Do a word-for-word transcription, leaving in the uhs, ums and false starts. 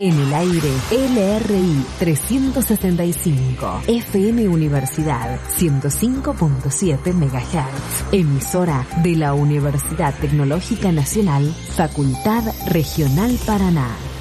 En el aire, L R I trescientos sesenta y cinco, F M Universidad ciento cinco punto siete megahertz, emisora de la Universidad Tecnológica Nacional, Facultad Regional Paraná.